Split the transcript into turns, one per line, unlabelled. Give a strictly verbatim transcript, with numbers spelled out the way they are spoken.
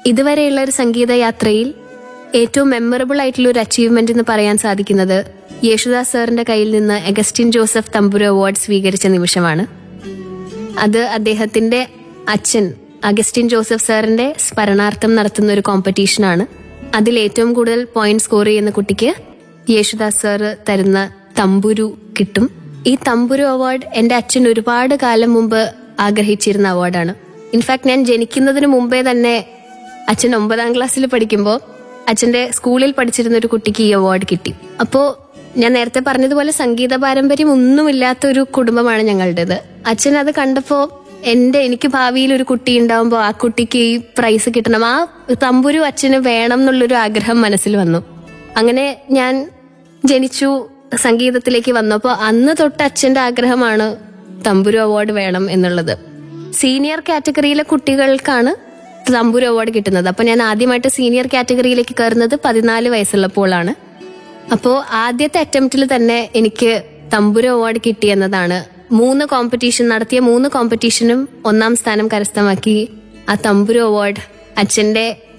ഇതുവരെയുള്ള ഒരു സംഗീത യാത്രയിൽ ഏറ്റവും മെമ്മറബിൾ ആയിട്ടുള്ള ഒരു അച്ചീവ്മെന്റ് എന്ന് പറയാൻ സാധിക്കുന്നത് യേശുദാസ് സാറിന്റെ കയ്യിൽ നിന്ന് അഗസ്റ്റിൻ ജോസഫ് തമ്പുരു അവാർഡ് സ്വീകരിച്ച നിമിഷമാണ്. അത് അദ്ദേഹത്തിന്റെ അച്ഛൻ അഗസ്റ്റിൻ ജോസഫ് സാറിന്റെ സ്മരണാർത്ഥം നടത്തുന്ന ഒരു കോമ്പറ്റീഷനാണ്. അതിൽ ഏറ്റവും കൂടുതൽ പോയിന്റ് സ്കോർ ചെയ്യുന്ന കുട്ടിക്ക് യേശുദാസ് സാറ് തരുന്ന തമ്പുരു കിട്ടും. ഈ തമ്പുരു അവാർഡ് എന്റെ അച്ഛൻ ഒരുപാട് കാലം മുമ്പ് ആഗ്രഹിച്ചിരുന്ന അവാർഡാണ്. ഇൻഫാക്ട് ഞാൻ ജനിക്കുന്നതിന് മുമ്പേ തന്നെ അച്ഛൻ ഒമ്പതാം ക്ലാസ്സിൽ പഠിക്കുമ്പോൾ അച്ഛന്റെ സ്കൂളിൽ പഠിച്ചിരുന്ന ഒരു കുട്ടിക്ക് ഈ അവാർഡ് കിട്ടി. അപ്പോ ഞാൻ നേരത്തെ പറഞ്ഞതുപോലെ സംഗീത പാരമ്പര്യം ഒന്നുമില്ലാത്ത ഒരു കുടുംബമാണ് ഞങ്ങളുടേത്. അച്ഛൻ അത് കണ്ടപ്പോ എന്റെ എനിക്ക് ഭാവിയിൽ ഒരു കുട്ടി ഉണ്ടാവുമ്പോ ആ കുട്ടിക്ക് ഈ പ്രൈസ് കിട്ടണം, ആ തമ്പുരു അച്ഛന് വേണം എന്നുള്ളൊരു ആഗ്രഹം മനസ്സിൽ വന്നു. അങ്ങനെ ഞാൻ ജനിച്ചു, സംഗീതത്തിലേക്ക് വന്നപ്പോ അന്ന് തൊട്ട് അച്ഛന്റെ ആഗ്രഹമാണ് തമ്പുരു അവാർഡ് വേണം എന്നുള്ളത്. സീനിയർ കാറ്റഗറിയിലെ കുട്ടികൾക്കാണ് തമ്പുരു അവാർഡ് കിട്ടുന്നത്. അപ്പൊ ഞാൻ ആദ്യമായിട്ട് സീനിയർ കാറ്റഗറിയിലേക്ക് കയറുന്നത് പതിനാല് വയസ്സുള്ളപ്പോഴാണ്. അപ്പോ ആദ്യത്തെ അറ്റംപ്റ്റിൽ തന്നെ എനിക്ക് തമ്പുരു അവാർഡ് കിട്ടിയെന്നതാണ്. മൂന്ന് കോമ്പറ്റീഷൻ നടത്തിയ മൂന്ന് കോമ്പറ്റീഷനും ഒന്നാം സ്ഥാനം കരസ്ഥമാക്കി ആ തമ്പുരു അവാർഡ് അച്ഛന്റെ